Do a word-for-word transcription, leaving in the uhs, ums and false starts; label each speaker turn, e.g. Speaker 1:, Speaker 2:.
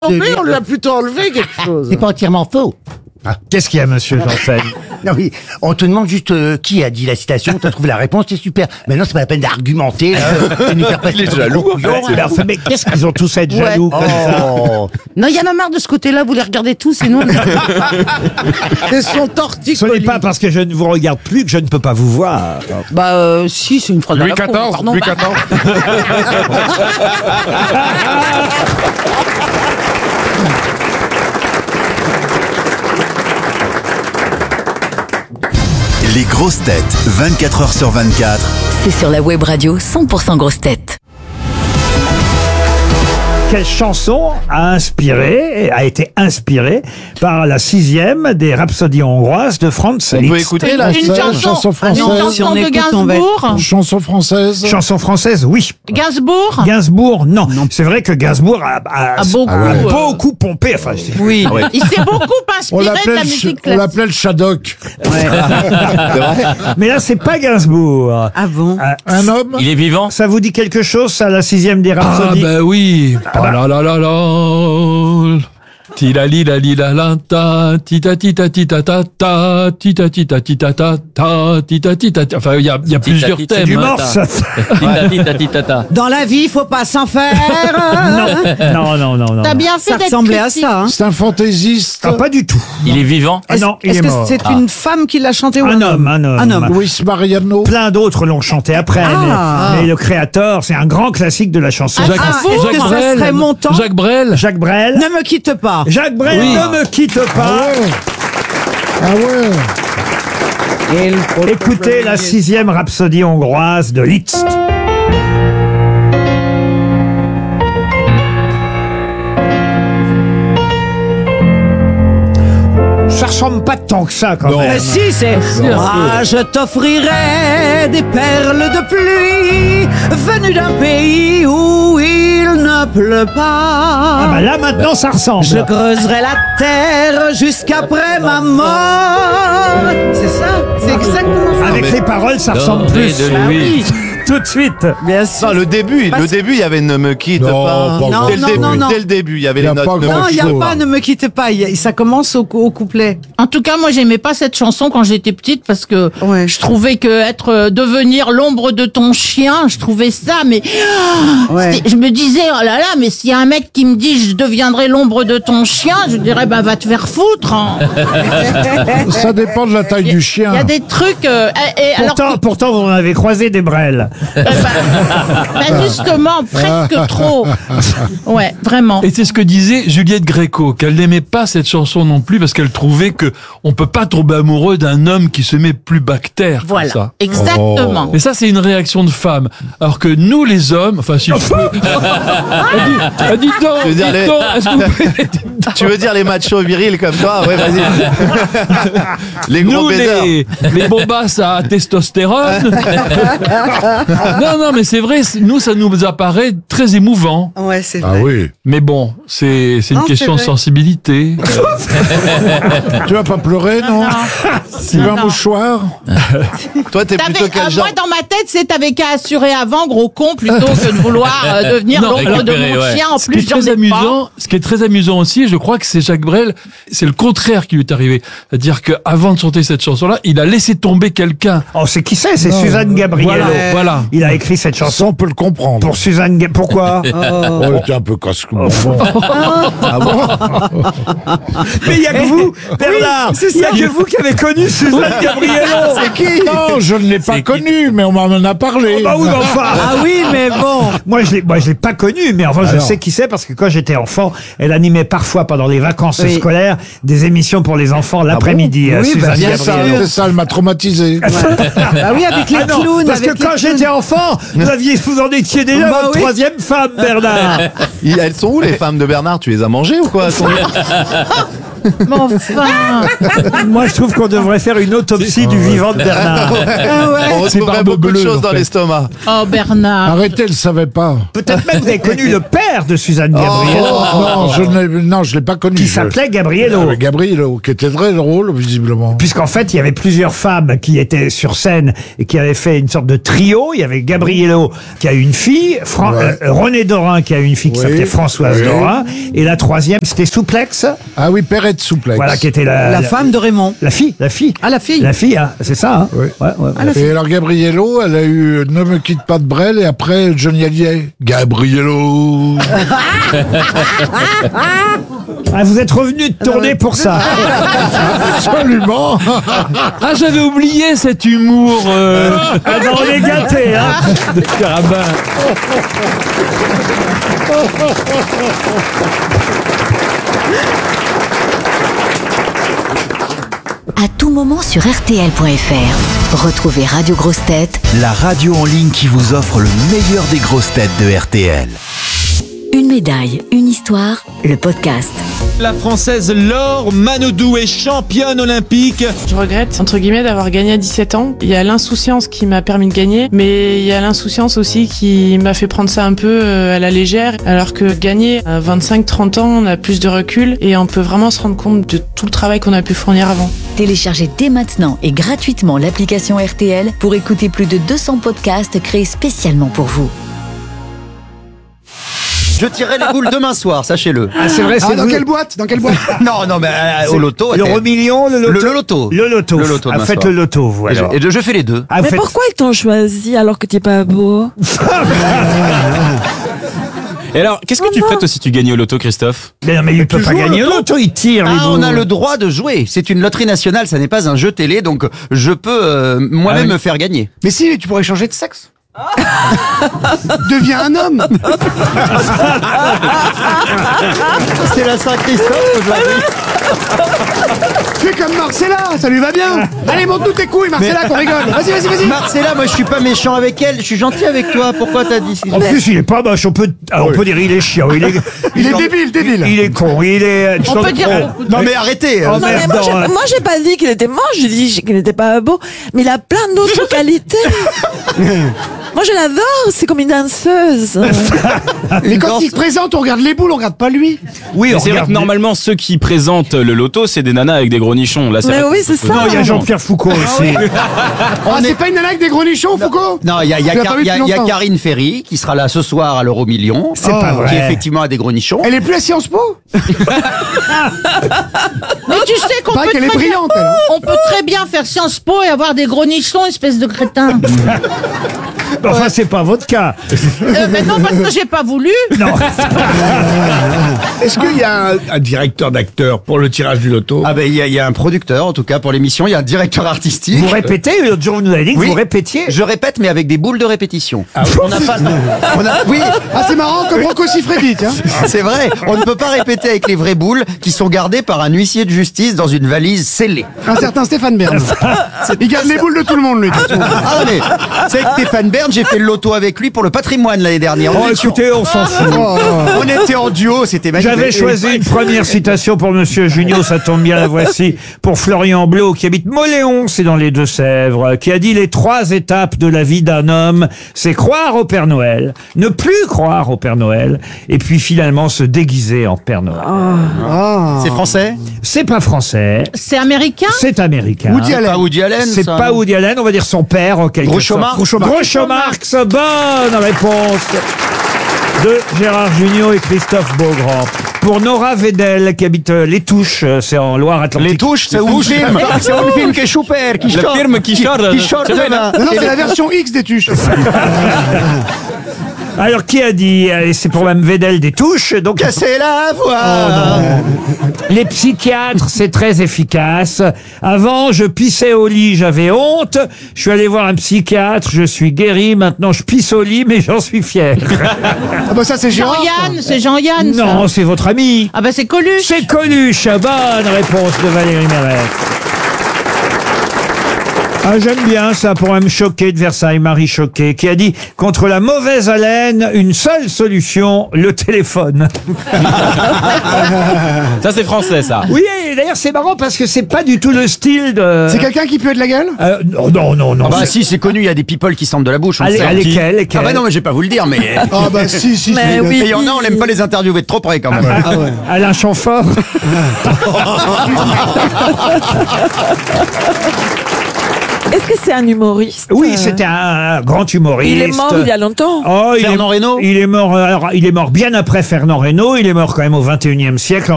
Speaker 1: enlevé, on lui a plutôt enlevé quelque chose.
Speaker 2: C'est pas entièrement faux.
Speaker 3: Ah. Qu'est-ce qu'il y a, monsieur Janssen?
Speaker 2: Non, oui, on te demande juste euh, qui a dit la citation, t'as trouvé la réponse, c'est super. Maintenant, c'est pas la peine d'argumenter, là. De nous faire passer
Speaker 4: Il est jaloux.
Speaker 2: pour des
Speaker 3: Ouais,
Speaker 2: conclusions,
Speaker 3: mais,
Speaker 2: hein.
Speaker 3: enfin, mais qu'est-ce qu'ils ont tous à être jaloux comme ça?
Speaker 2: Oh.
Speaker 1: Non, il y en a marre de ce côté-là, vous les regardez tous et nous... C'est son torticolis.
Speaker 3: Ce n'est pas parce que je ne vous regarde plus que je ne peux pas vous voir.
Speaker 1: Bah euh, si, c'est une phrase à
Speaker 4: Louis
Speaker 1: la con,
Speaker 4: quatorze,
Speaker 1: pardon.
Speaker 4: Louis quatorze.
Speaker 5: Les grosses têtes, vingt-quatre heures sur vingt-quatre.
Speaker 6: C'est sur la web radio cent pour cent grosses têtes.
Speaker 3: Quelle chanson a inspiré, a été inspirée par la sixième des Rhapsodies hongroises de Franz
Speaker 4: On peut
Speaker 3: Liszt?
Speaker 4: écouter la
Speaker 7: Une chanson,
Speaker 8: chanson française.
Speaker 7: une chanson de Gainsbourg.
Speaker 8: Chanson française.
Speaker 3: Chanson française, oui.
Speaker 7: Gainsbourg.
Speaker 3: Gainsbourg, non. C'est vrai que Gainsbourg a, a-
Speaker 7: A beaucoup,
Speaker 3: a
Speaker 7: euh,
Speaker 3: beaucoup pompé. Enfin, je sais-
Speaker 7: Oui.
Speaker 4: Ah ouais.
Speaker 7: Il s'est beaucoup
Speaker 8: On
Speaker 7: inspiré de
Speaker 8: l'appelait
Speaker 7: la
Speaker 8: le,
Speaker 7: musique
Speaker 8: on
Speaker 7: classique.
Speaker 8: l'appelait le Shadok.
Speaker 3: Mais là, c'est pas Gainsbourg.
Speaker 1: Ah bon?
Speaker 3: Euh,
Speaker 8: Un homme.
Speaker 4: Il est vivant.
Speaker 3: ça vous dit quelque chose, ça, la sixième des
Speaker 9: Ah
Speaker 3: Rhapsodies?
Speaker 9: ben oui. Oh là là là là. Tila li la li la la ta tita tita tita ta ta tita tita tita ta ta tita tita. Enfin, il y a il y a plusieurs
Speaker 4: tita,
Speaker 9: thèmes.
Speaker 3: Du
Speaker 9: hein.
Speaker 3: morse.
Speaker 4: Tita, tita, tita, ta.
Speaker 1: Dans la vie, faut pas s'en faire.
Speaker 3: Non, non, non, non.
Speaker 7: T'as
Speaker 3: non.
Speaker 7: bien fait
Speaker 1: Ça
Speaker 7: d'être
Speaker 1: ressemblait à
Speaker 7: critique.
Speaker 1: ça. Hein.
Speaker 8: C'est un fantaisiste.
Speaker 3: Ah, pas du tout.
Speaker 4: Il est vivant.
Speaker 3: Ah non, il
Speaker 1: Est-ce
Speaker 3: est
Speaker 1: que
Speaker 3: mort.
Speaker 1: c'est une femme qui l'a chanté ou
Speaker 3: Un homme, un homme.
Speaker 1: Un homme.
Speaker 8: Luis Mariano.
Speaker 3: Plein d'autres l'ont chanté après,
Speaker 1: Ah.
Speaker 3: mais, mais le créateur, c'est un grand classique de la chanson.
Speaker 9: Jacques,
Speaker 1: Ah,
Speaker 9: Jacques
Speaker 1: est-ce que ça
Speaker 9: Brel.
Speaker 1: serait mon temps
Speaker 9: Jacques Brel.
Speaker 3: Jacques Brel.
Speaker 1: Ne me quitte pas.
Speaker 3: Jacques Brel
Speaker 9: Oui.
Speaker 3: ne me quitte
Speaker 8: Ah
Speaker 3: pas.
Speaker 8: ouais. Ah ouais.
Speaker 3: Écoutez la sixième rhapsodie hongroise de Liszt. Ça ressemble pas tant que ça, quand
Speaker 8: Non.
Speaker 3: même.
Speaker 1: Mais si, c'est... Moi, je t'offrirai des perles de pluie venues d'un pays où il ne pleut
Speaker 3: Ah bah
Speaker 1: pas.
Speaker 3: là, maintenant, ça ressemble.
Speaker 1: Je creuserai la terre jusqu'après ma mort. C'est ça, c'est exactement ça.
Speaker 3: Avec les paroles, ça ressemble plus.
Speaker 4: de
Speaker 1: Ah
Speaker 4: lui.
Speaker 1: oui,
Speaker 3: Tout de suite.
Speaker 1: bien sûr.
Speaker 4: Non, le début,
Speaker 1: Parce-
Speaker 4: le début, il y avait ne me quitte
Speaker 8: Non,
Speaker 4: pas.
Speaker 8: pas
Speaker 1: Non,
Speaker 4: dès le
Speaker 1: non,
Speaker 4: début,
Speaker 1: non, non.
Speaker 4: dès le début, il y avait
Speaker 8: Il y
Speaker 4: les
Speaker 8: a
Speaker 4: notes.
Speaker 8: pas
Speaker 4: ne me
Speaker 8: grand
Speaker 1: Non, il n'y a
Speaker 8: chose.
Speaker 1: pas, ne me quitte pas. Il y a- ça commence au, au couplet.
Speaker 7: En tout cas, moi, j'aimais pas cette chanson quand j'étais petite parce que
Speaker 1: Ouais.
Speaker 7: je trouvais que être euh, devenir l'ombre de ton chien, je trouvais ça, mais
Speaker 1: Ouais.
Speaker 7: c'était- je me disais oh là là, mais s'il y a un mec qui me dit je deviendrai l'ombre de ton chien, je dirais bah va te faire foutre. hein.
Speaker 8: Ça dépend de la taille du
Speaker 7: Il
Speaker 8: chien.
Speaker 7: y a des trucs. euh, et, et alors
Speaker 3: Pourtant,
Speaker 7: que-
Speaker 3: pourtant, vous en avez croisé des Brel.
Speaker 7: euh, bah, bah, justement, presque trop. Ouais, vraiment.
Speaker 9: Et c'est ce que disait Juliette Gréco, qu'elle n'aimait pas cette chanson non plus parce qu'elle trouvait que on peut pas tomber amoureux d'un homme qui se met plus bactère.
Speaker 7: Voilà,
Speaker 9: Comme ça.
Speaker 7: exactement.
Speaker 9: Mais ça, c'est une réaction de femme. Alors que nous, les hommes, enfin, si je peux... Ah, dis- ah, dis donc,
Speaker 4: Je veux dire,
Speaker 9: dis
Speaker 4: les-
Speaker 9: donc, est-ce que vous pouvez-
Speaker 4: Tu veux dire les machos virils comme toi? Ouais, vas-y. Les gros
Speaker 9: Nous,
Speaker 4: baisers.
Speaker 9: les, les bombasses à testostérone. non, non, mais c'est vrai, c'est- nous, ça nous apparaît très émouvant.
Speaker 1: Ouais, c'est
Speaker 8: Ah oui.
Speaker 9: Mais bon, c'est c'est une
Speaker 1: Non,
Speaker 9: question de
Speaker 1: c'est vrai.
Speaker 9: sensibilité.
Speaker 8: Tu vas pas pleurer, non? Tu veux un
Speaker 7: Non.
Speaker 8: mouchoir?
Speaker 4: Toi, t'es
Speaker 7: T'avais-
Speaker 4: plutôt quel
Speaker 7: euh,
Speaker 4: genre?
Speaker 7: moi, dans ma tête, c'est t'avais qu'à assurer avant, gros con, plutôt que de vouloir euh, devenir
Speaker 9: Non,
Speaker 7: l'ombre de
Speaker 4: récupérer,
Speaker 7: mon
Speaker 4: ouais.
Speaker 7: chien. En
Speaker 9: Ce qui
Speaker 7: plus,
Speaker 9: est
Speaker 7: j'en
Speaker 9: très
Speaker 7: ai
Speaker 9: amusant, ce qui est très amusant aussi, je crois que c'est Jacques Brel, c'est le contraire qui lui est arrivé. C'est-à-dire qu'avant de chanter cette chanson-là, il a laissé tomber quelqu'un.
Speaker 3: Oh, c'est qui c'est? C'est
Speaker 8: Non,
Speaker 3: Suzanne Gabriello.
Speaker 9: Voilà, voilà.
Speaker 3: Il a écrit cette
Speaker 8: Ça,
Speaker 3: chanson
Speaker 8: on peut le comprendre.
Speaker 3: pour Suzanne Ga- Pourquoi?
Speaker 8: Oh, t'es un peu casse-cou.
Speaker 4: Ah bon?
Speaker 3: Mais il y a que vous, Bernard.
Speaker 1: c'est
Speaker 3: Il y a
Speaker 1: ça.
Speaker 3: que vous qui avez connu Suzanne Gabriello.
Speaker 8: C'est qui? Non, je ne l'ai pas connu, mais on m'en a parlé.
Speaker 3: Bah oui, mais enfin.
Speaker 1: Ah oui, mais bon.
Speaker 3: Moi, je l'ai, moi, je l'ai pas connue, mais enfin, je
Speaker 8: Alors.
Speaker 3: sais qui c'est parce que quand j'étais enfant, elle animait parfois pendant les vacances
Speaker 1: Oui.
Speaker 3: scolaires des émissions pour les enfants l'après-midi. euh,
Speaker 1: Oui, bah,
Speaker 3: Suzanne
Speaker 1: bien
Speaker 8: C'est ça,
Speaker 3: Gabriello.
Speaker 8: c'est ça, elle m'a traumatisé.
Speaker 1: Ah oui, avec les
Speaker 3: Ah non,
Speaker 1: clowns.
Speaker 3: parce que
Speaker 1: avec les
Speaker 3: quand
Speaker 1: clowns.
Speaker 3: j'étais enfant, vous aviez, vous en étiez déjà
Speaker 1: Bah
Speaker 3: votre
Speaker 1: oui.
Speaker 3: troisième femme, Bernard.
Speaker 4: Elles sont où les femmes de Bernard? Tu les as mangées ou quoi? Elles sont-
Speaker 7: Mais enfin.
Speaker 3: Moi, je trouve qu'on devrait faire une autopsie du vivant de Bernard.
Speaker 4: On retrouverait beaucoup de choses dans l'estomac.
Speaker 7: Oh, Bernard.
Speaker 8: Arrêtez, elle ne savait pas.
Speaker 3: Peut-être même vous avez connu le père de Suzanne
Speaker 8: Oh,
Speaker 3: Gabriello,
Speaker 8: non, je ne non, je l'ai pas connu.
Speaker 3: qui
Speaker 8: Je-
Speaker 3: s'appelait Gabriello.
Speaker 8: Euh, Gabriello, qui était très drôle, visiblement.
Speaker 3: Puisqu'en fait, il y avait plusieurs femmes qui étaient sur scène et qui avaient fait une sorte de trio. Il y avait Gabriello qui a eu une fille, Fran-
Speaker 8: Ouais.
Speaker 3: euh, René Dorin qui a eu une fille qui
Speaker 8: Oui.
Speaker 3: s'appelait Françoise
Speaker 8: Oui.
Speaker 3: Dorin, et la troisième c'était Souplex,
Speaker 8: Ah oui, Perrette Souplex.
Speaker 3: voilà qui était la,
Speaker 1: La femme de Raymond.
Speaker 3: la fille, la fille,
Speaker 1: Ah, la fille.
Speaker 3: la fille, hein, c'est ça. Hein
Speaker 8: Oui.
Speaker 3: Ouais, ouais, ouais.
Speaker 8: Et alors Gabriello, elle a eu Ne me quitte pas de Brel et après Johnny Hallyday. Gabriello.
Speaker 3: Ah, vous êtes revenu de tourner pour ça.
Speaker 8: Absolument.
Speaker 9: Ah, j'avais oublié cet humour euh,
Speaker 3: Ah ben, on est gâtés, hein.
Speaker 9: de Carabin.
Speaker 6: À tout moment sur R T L point F R. Retrouvez Radio Grosses Têtes
Speaker 5: La radio en ligne qui vous offre le meilleur des grosses têtes de R T L.
Speaker 6: Une médaille, une histoire, le podcast.
Speaker 10: La Française Laure Manodou est championne olympique.
Speaker 11: Je regrette, entre guillemets, d'avoir gagné à dix-sept ans. Il y a l'insouciance qui m'a permis de gagner, mais il y a l'insouciance aussi qui m'a fait prendre ça un peu euh, à la légère, alors que gagner à vingt-cinq trente ans, on a plus de recul et on peut vraiment se rendre compte de tout le travail qu'on a pu fournir avant.
Speaker 6: Téléchargez dès maintenant et gratuitement l'application R T L pour écouter plus de deux cents podcasts créés spécialement pour vous.
Speaker 1: Je tirerai les boules demain soir, sachez-le.
Speaker 3: Ah, c'est vrai, c'est
Speaker 2: Ah, dans
Speaker 3: vous.
Speaker 2: quelle boîte Dans quelle boîte
Speaker 1: Non, non, mais euh, au loto.
Speaker 3: Le
Speaker 1: attends.
Speaker 3: Romillion, le loto.
Speaker 1: Le, le loto.
Speaker 3: Le loto.
Speaker 1: Le loto
Speaker 3: Ah,
Speaker 1: demain
Speaker 3: faites
Speaker 1: soir.
Speaker 3: le loto, vous
Speaker 1: Et je,
Speaker 3: alors.
Speaker 1: et je- je fais les deux.
Speaker 3: Ah,
Speaker 12: Mais
Speaker 3: faites-
Speaker 12: pourquoi ils t'ont choisi alors que t'es pas beau?
Speaker 10: Et alors, qu'est-ce que tu ferais toi si tu gagnais au loto, Christophe?
Speaker 3: Mais non, mais il peut
Speaker 1: Tu
Speaker 3: pas
Speaker 1: joues au
Speaker 3: gagner au
Speaker 1: loto
Speaker 3: loto, il tire les
Speaker 1: Ah, on
Speaker 3: boules.
Speaker 1: a le droit de jouer. C'est une loterie nationale, ça n'est pas un jeu télé, donc je peux euh, moi-même
Speaker 10: Ah oui.
Speaker 1: me faire gagner.
Speaker 2: Mais si, tu pourrais changer de sexe. Deviens un homme.
Speaker 1: C'est la Saint-Christophe aujourd'hui.
Speaker 2: Fais comme Marcella, ça lui va bien. Allez, monte-nous tes couilles, Marcella, qu'on rigole. Vas-y, vas-y, vas-y.
Speaker 1: Marcella, moi je suis pas méchant avec elle, je suis gentil avec toi. Pourquoi t'as dit
Speaker 3: En plus, il est pas moche. On peut, alors, on peut dire il est chiant. Il est,
Speaker 2: Il est débile, débile.
Speaker 3: il est con. Il est.
Speaker 7: On peut dire beaucoup de
Speaker 1: Non mais arrêtez.
Speaker 3: Oh,
Speaker 12: Non, mais
Speaker 3: merde,
Speaker 12: moi, j'ai,
Speaker 3: non, hein.
Speaker 12: moi, j'ai pas dit qu'il était moche, j'ai dit qu'il n'était pas beau, mais il a plein d'autres qualités. Moi, je l'adore, c'est comme une danseuse.
Speaker 2: Mais quand
Speaker 1: danse.
Speaker 2: il se présente, on regarde les boules, on regarde pas lui.
Speaker 3: Oui,
Speaker 10: Mais
Speaker 3: on
Speaker 10: c'est vrai
Speaker 3: regarde.
Speaker 10: que normalement, ceux qui présentent le loto, c'est des nanas avec des gros nichons. Là, c'est
Speaker 12: Mais
Speaker 10: vrai
Speaker 12: oui,
Speaker 10: que-
Speaker 12: c'est ça.
Speaker 3: Non, il y a Jean-Pierre Foucault aussi.
Speaker 2: Ah, c'est pas une nana avec des gros nichons, Foucault
Speaker 1: Non, il y a, il y a
Speaker 2: Je l'ai
Speaker 1: Car-
Speaker 2: pas vu
Speaker 1: il y a-
Speaker 2: depuis
Speaker 1: il y a
Speaker 2: longtemps.
Speaker 1: Karine Ferry qui sera là ce soir à l'Euro Million.
Speaker 3: C'est pas
Speaker 1: Qui
Speaker 3: vrai.
Speaker 1: effectivement a des gros nichons.
Speaker 2: Elle est plus à Sciences Po.
Speaker 7: Mais tu sais qu'on
Speaker 2: Paraît
Speaker 7: peut,
Speaker 2: qu'elle est
Speaker 7: très bien,
Speaker 2: brillante, elle. hein.
Speaker 7: on peut très bien faire Sciences Po et avoir des gros nichons, espèce de crétin.
Speaker 3: Enfin, c'est pas votre cas.
Speaker 7: Euh, mais non, parce que j'ai pas voulu.
Speaker 3: Non.
Speaker 8: Est-ce qu'il y a un, un directeur d'acteur pour le tirage du loto?
Speaker 1: Ah ben il y, a- il y a un producteur en tout cas pour l'émission, il y a un directeur artistique.
Speaker 3: Vous répétez, l'autre jour, vous nous avez dit que
Speaker 1: Oui.
Speaker 3: vous répétiez.
Speaker 1: Je répète mais avec des boules de répétition. On n'a pas. On a, oui,
Speaker 2: Ah, c'est marrant, comme Rocco Siffredi, tiens.
Speaker 1: c'est vrai. On ne peut pas répéter avec les vraies boules qui sont gardées par un huissier de justice dans une valise scellée.
Speaker 2: Un certain Stéphane Bern. Il garde les boules de tout le monde, lui. de toute façon.
Speaker 1: Ah mais c'est avec Stéphane Bern, j'ai fait le loto avec lui pour le patrimoine l'année dernière.
Speaker 3: Oh,
Speaker 1: On, était-
Speaker 3: écoutez, on s'en fout.
Speaker 2: Oh, oh.
Speaker 1: on était en duo, c'était magnifique.
Speaker 3: J'avais choisi une première citation pour Monsieur Junio, ça tombe bien, la voici, pour Florian Blot, qui habite Moléon, c'est dans les Deux-Sèvres, qui a dit les trois étapes de la vie d'un homme, c'est croire au Père Noël, ne plus croire au Père Noël, et puis finalement se déguiser en Père Noël.
Speaker 1: C'est français.
Speaker 3: C'est pas français,
Speaker 7: C'est américain.
Speaker 3: c'est américain.
Speaker 2: Woody Allen.
Speaker 1: Pas Woody Allen.
Speaker 3: C'est
Speaker 1: ça,
Speaker 3: pas
Speaker 1: non
Speaker 3: Woody Allen, on va dire son père en quelque
Speaker 1: Groucho
Speaker 3: sorte.
Speaker 1: Marx.
Speaker 3: Groucho Marx. Groucho Marx, bonne réponse de Gérard Jugnot et Christophe Beaugrand. Pour Nora Vedel, qui habite euh, Les Touches, euh, c'est en Loire-Atlantique.
Speaker 1: Les touches, c'est un film. C'est un film qui est super, qui
Speaker 10: Le
Speaker 1: sort.
Speaker 10: film qui sort,
Speaker 1: qui sort
Speaker 10: c'est vrai,
Speaker 1: demain.
Speaker 2: Non, non, c'est la version X des tuches.
Speaker 3: Alors, qui a dit, euh, et c'est pour Mme Vedel des Touches, donc
Speaker 1: Casser la voix.
Speaker 3: les psychiatres, c'est très efficace. Avant, je pissais au lit, j'avais honte. Je suis allé voir un psychiatre, je suis guéri. Maintenant, je pisse au lit, mais j'en suis fier.
Speaker 2: Ah bah ça, c'est Gérard. ça.
Speaker 7: Jean-Yann, c'est Jean-Yann. ça.
Speaker 3: Non, c'est votre ami.
Speaker 7: Ah bah c'est Coluche.
Speaker 3: C'est Coluche. Bonne réponse de Valérie Mérès. Ah, j'aime bien ça pour Mme Choquet de Versailles, Marie Choquet, qui a dit « Contre la mauvaise haleine, une seule solution, le téléphone.
Speaker 10: Ça, c'est français, ça. »
Speaker 3: Oui, et d'ailleurs c'est marrant parce que c'est pas du tout le style de...
Speaker 13: C'est quelqu'un qui pue de la gueule
Speaker 3: Euh, non, non, non, non.
Speaker 14: Ah bah
Speaker 3: c'est-
Speaker 14: si, c'est connu, il y a des people qui sentent de la bouche. on
Speaker 3: Allez,
Speaker 14: le sait.
Speaker 3: allez,
Speaker 14: Qui
Speaker 3: lesquels, lesquels
Speaker 14: Ah bah non, mais je vais pas vous le dire, mais...
Speaker 8: Ah bah si, si,
Speaker 12: Mais
Speaker 8: si.
Speaker 12: oui.
Speaker 14: Et il y en a, on l'aime pas les interviewer de trop près quand même.
Speaker 3: Ah, Alain Chamfort.
Speaker 12: Est-ce que c'est un humoriste?
Speaker 3: Oui,
Speaker 12: Euh,
Speaker 3: c'était un grand humoriste.
Speaker 12: Il est mort il y a longtemps.
Speaker 3: Oh, il
Speaker 14: Fernand
Speaker 3: est,
Speaker 14: Reynaud
Speaker 3: Il est mort. Alors, il est mort bien après Fernand Reynaud. Il est mort quand même au vingt et unième siècle.